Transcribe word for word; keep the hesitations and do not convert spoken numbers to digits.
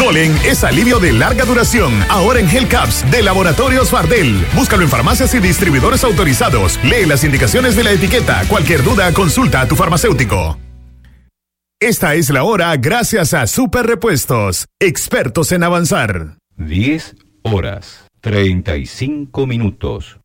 Dolen es alivio de larga duración. Ahora en Gel Caps de Laboratorios Fardel. Búscalo en farmacias y distribuidores autorizados. Lee las indicaciones de la etiqueta. Cualquier duda, consulta a tu farmacéutico. Esta es la hora gracias a Super Repuestos, expertos en avanzar. diez horas, treinta y cinco minutos.